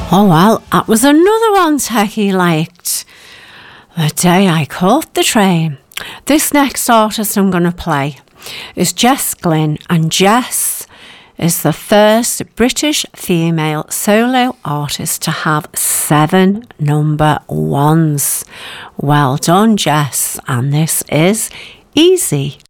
Oh, well, that was another one Techie liked. The Day I Caught the Train. This next artist I'm going to play is Jess Glynne, and Jess is the first British female solo artist to have 7 number ones. Well done, Jess, and this is Easy.